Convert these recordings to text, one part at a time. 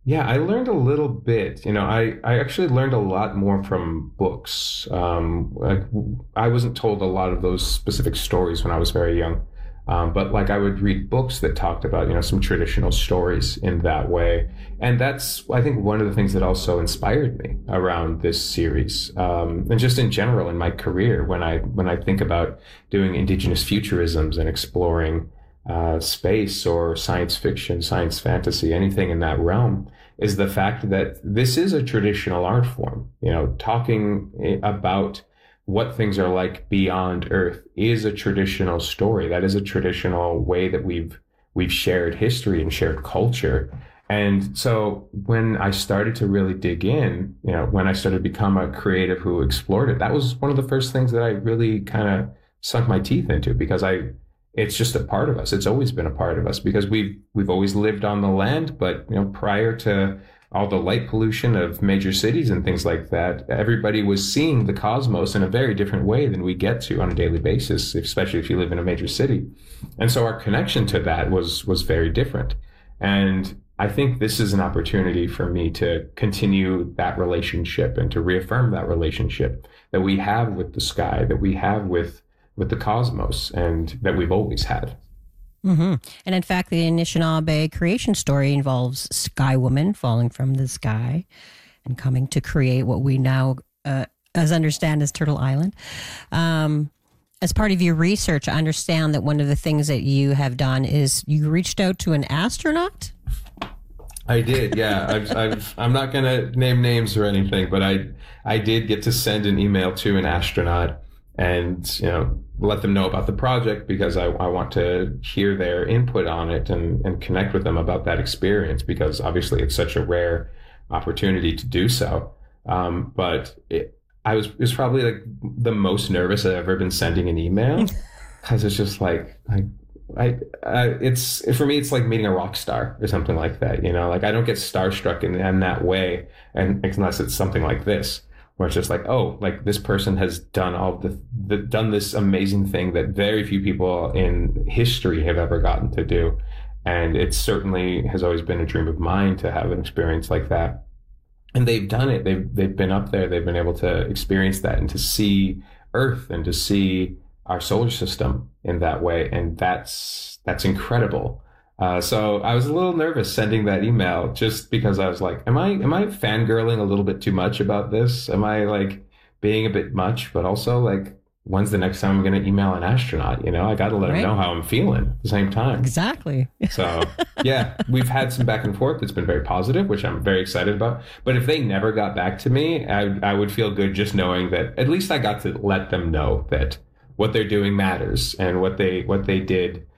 Yeah, I learned a little bit. I actually learned a lot more from books. I wasn't told a lot of those specific stories when I was very young. But like I would read books that talked about, some traditional stories in that way. And that's, I think, one of the things that also inspired me around this series. And just in general in my career, when I think about doing indigenous futurisms and exploring space or science fiction, science fantasy, anything in that realm, is the fact that this is a traditional art form. Talking about what things are like beyond Earth is a traditional story. That is a traditional way that we've shared history and shared culture. And so when I started to really dig in, when I started to become a creative who explored it, that was one of the first things that I really kind of sunk my teeth into because it's just a part of us. It's always been a part of us because we've always lived on the land, but prior to all the light pollution of major cities and things like that, everybody was seeing the cosmos in a very different way than we get to on a daily basis, especially if you live in a major city. And so our connection to that was very different. And I think this is an opportunity for me to continue that relationship and to reaffirm that relationship that we have with the sky, that we have with the cosmos, and that we've always had. Mm-hmm. And in fact, the Anishinaabe creation story involves Sky Woman falling from the sky and coming to create what we now as understand as Turtle Island. As part of your research, I understand that one of the things that you have done is you reached out to an astronaut. I did, yeah. I'm not going to name names or anything, but I did get to send an email to an astronaut and let them know about the project because I want to hear their input on it and connect with them about that experience because obviously it's such a rare opportunity to do so. But it was probably like the most nervous I've ever been sending an email because it's just like it's for me it's like meeting a rock star or something like that. Like I don't get starstruck in that way, and unless it's something like this, where it's just like, oh, like this person has done done this amazing thing that very few people in history have ever gotten to do. And it certainly has always been a dream of mine to have an experience like that. And they've done it. They've been up there. They've been able to experience that and to see Earth and to see our solar system in that way. And that's incredible. So I was a little nervous sending that email just because I was like, am I fangirling a little bit too much about this? Am I like being a bit much? But also like, when's the next time I'm going to email an astronaut? I got to let him know how I'm feeling at the same time. Exactly. So yeah, we've had some back and forth. It's been very positive, which I'm very excited about. But if they never got back to me, I would feel good just knowing that at least I got to let them know that what they're doing matters and what they did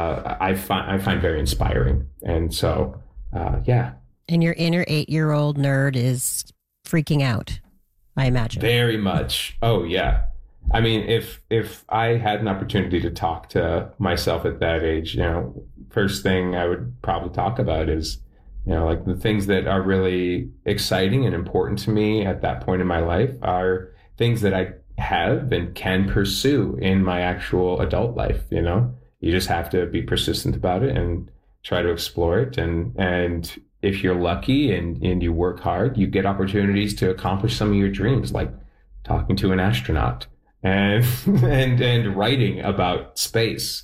I find very inspiring. And so, yeah. And your inner 8-year-old nerd is freaking out, I imagine. Very much. Oh, yeah. I mean, if I had an opportunity to talk to myself at that age, first thing I would probably talk about is, like the things that are really exciting and important to me at that point in my life are things that I have and can pursue in my actual adult life, You just have to be persistent about it and try to explore it. And if you're lucky and you work hard, you get opportunities to accomplish some of your dreams, like talking to an astronaut and and writing about space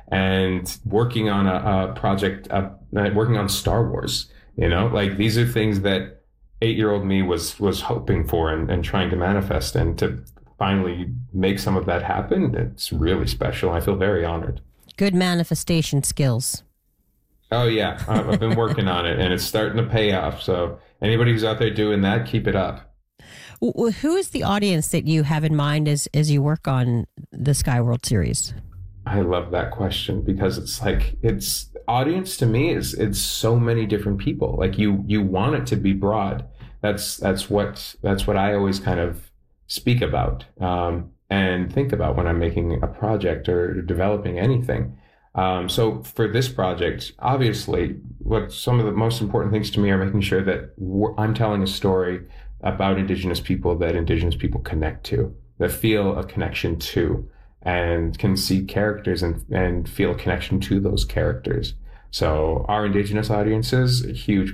and working on a project, working on Star Wars. Like these are things that 8-year-old me was hoping for and trying to manifest, and to finally make some of that happen. It's really special. I feel very honored. Good manifestation skills. Oh, yeah. I've been working on it, and it's starting to pay off. So anybody who's out there doing that, keep it up. Who is the audience that you have in mind as you work on the Skyworld series? I love that question because it's audience to me is it's so many different people. Like you want it to be broad. That's what I always kind of speak about. And think about when I'm making a project or developing anything. So for this project, obviously, what some of the most important things to me are making sure that I'm telling a story about Indigenous people that Indigenous people connect to, that feel a connection to, and can see characters and feel a connection to those characters. So our Indigenous audiences, a huge